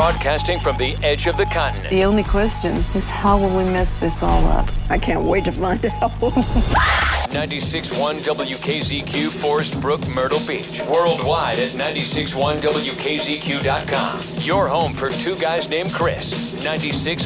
Broadcasting from the edge of the continent. The only question is how will we mess this all up? I can't wait to find out. 96.1 WKZQ, Forest Brook, Myrtle Beach. Worldwide at 96.1WKZQ.com. Your home for two guys named Chris. 96.